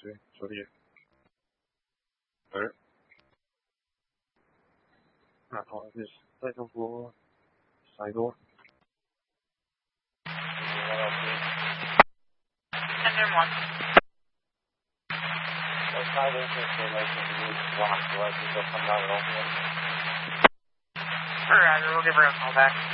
对，小弟。喂。那好，这是在中国啥多 Tender 1. Alright, we'll give her a call back.